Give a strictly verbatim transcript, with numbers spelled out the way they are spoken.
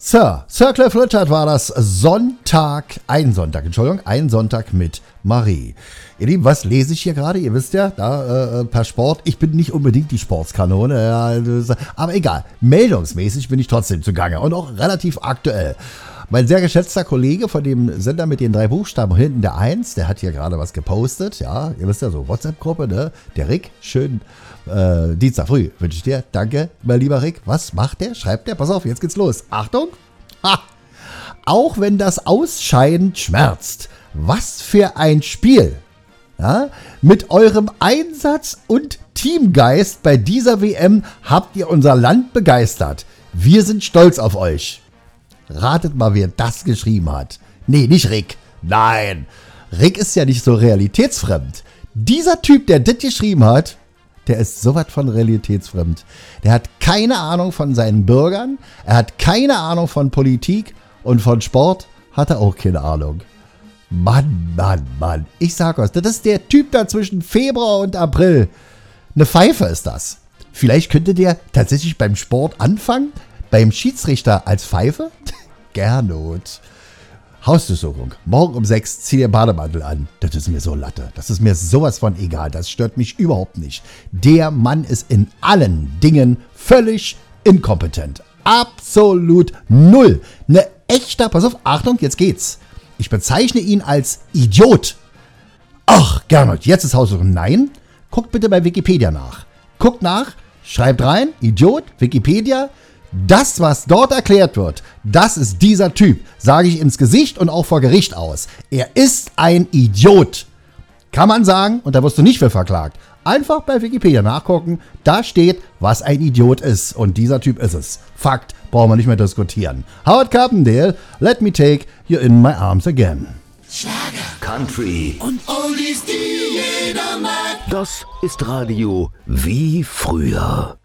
Sir, Sir Cliff Richard war das Sonntag, ein Sonntag, Entschuldigung, ein Sonntag mit Marie. Ihr Lieben, was lese ich hier gerade? Ihr wisst ja, da äh, per Sport, ich bin nicht unbedingt die Sportskanone, ja, das, aber egal, meldungsmäßig bin ich trotzdem zugange und auch relativ aktuell. Mein sehr geschätzter Kollege von dem Sender mit den drei Buchstaben hinten der Eins, der hat hier gerade was gepostet, ja, ihr wisst ja so, WhatsApp-Gruppe, ne, der Rick, schön äh, Dienstag früh wünsche ich dir, danke, mein lieber Rick, was macht der, schreibt der, pass auf, jetzt geht's los, Achtung, ha, auch wenn das Ausscheiden schmerzt, was für ein Spiel, ja, mit eurem Einsatz und Teamgeist bei dieser W M habt ihr unser Land begeistert, wir sind stolz auf euch. Ratet mal, wer das geschrieben hat. Nee, nicht Rick. Nein. Rick ist ja nicht so realitätsfremd. Dieser Typ, der das geschrieben hat, der ist sowas von realitätsfremd. Der hat keine Ahnung von seinen Bürgern. Er hat keine Ahnung von Politik. Und von Sport hat er auch keine Ahnung. Mann, Mann, Mann. Ich sag euch, das ist der Typ da zwischen Februar und April. Eine Pfeife ist das. Vielleicht könnte der tatsächlich beim Sport anfangen. Beim Schiedsrichter als Pfeife? Gernot. Hausdurchsuchung. Morgen um sechs, zieh dir Bademantel an. Das ist mir so Latte. Das ist mir sowas von egal. Das stört mich überhaupt nicht. Der Mann ist in allen Dingen völlig inkompetent. Absolut null. Ne echter, pass auf, Achtung, jetzt geht's. Ich bezeichne ihn als Idiot. Ach, Gernot, jetzt ist Hausdurchsuchung. Nein, guckt bitte bei Wikipedia nach. Guckt nach, schreibt rein, Idiot, Wikipedia. Das, was dort erklärt wird, das ist dieser Typ, sage ich ins Gesicht und auch vor Gericht aus. Er ist ein Idiot. Kann man sagen, und da wirst du nicht für verklagt. Einfach bei Wikipedia nachgucken, da steht, was ein Idiot ist. Und dieser Typ ist es. Fakt, brauchen wir nicht mehr diskutieren. Howard Carpendale, let me take you in my arms again. Schlager, Country und Oldies, die jeder mag. Das ist Radio wie früher.